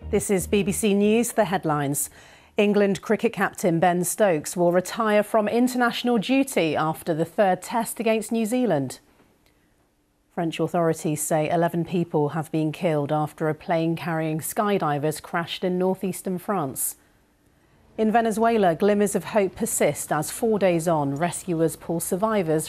This is BBC News, the headlines. England cricket captain Ben Stokes will retire from international duty after the third test against New Zealand. French authorities say 11 people have been killed after a plane carrying skydivers crashed in northeastern France. In Venezuela, glimmers of hope persist as 4 days on, rescuers pull survivors